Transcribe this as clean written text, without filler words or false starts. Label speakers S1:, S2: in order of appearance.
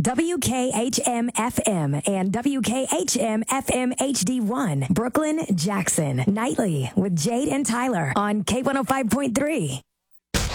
S1: WKHM FM and WKHM FM HD1, Brooklyn, Jackson. Nightly with Jade and Tyler on K105.3.